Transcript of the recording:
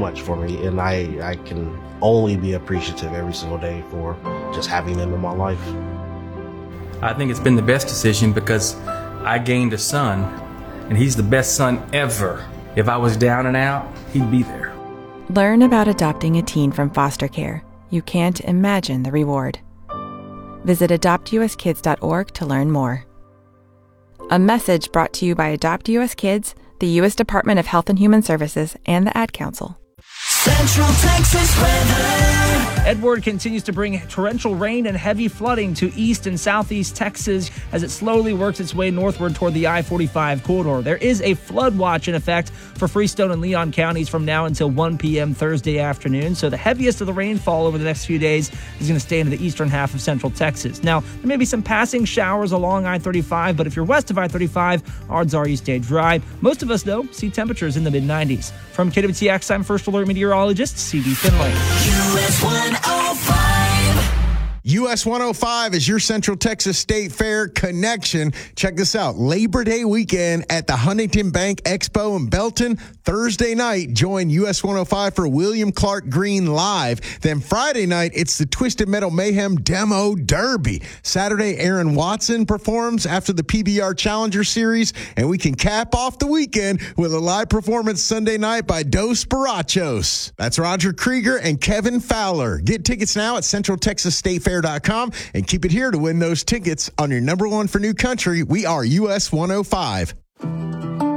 much for me, and I can only be appreciative every single day for just having them in my life. I think it's been the best decision because I gained a son, and he's the best son ever. If I was down and out, he'd be there. Learn about adopting a teen from foster care. You can't imagine the reward. Visit adoptuskids.org to learn more. A message brought to you by Adopt US Kids, the U.S. Department of Health and Human Services, and the Ad Council. Central Texas weather. Edward continues to bring torrential rain and heavy flooding to east and southeast Texas as it slowly works its way northward toward the I-45 corridor. There is a flood watch in effect for Freestone and Leon counties from now until 1 p.m. Thursday afternoon. So the heaviest of the rainfall over the next few days is going to stay into the eastern half of central Texas. Now, there may be some passing showers along I-35, but if you're west of I-35, odds are you stay dry. Most of us, though, see temperatures in the mid-90s. From KWTX, I'm First Alert Meteorologist C.D. Finley. US 105. US 105 is your Central Texas State Fair connection. Check this out. Labor Day weekend at the Huntington Bank Expo in Belton. Thursday night, join US 105 for William Clark Green Live. Then Friday night, it's the Twisted Metal Mayhem Demo Derby. Saturday, Aaron Watson performs after the PBR Challenger Series, and we can cap off the weekend with a live performance Sunday night by Dos Barachos. That's Roger Krieger and Kevin Fowler. Get tickets now at CentralTexasStateFair.com and keep it here to win those tickets on your number one for new country. We are US 105.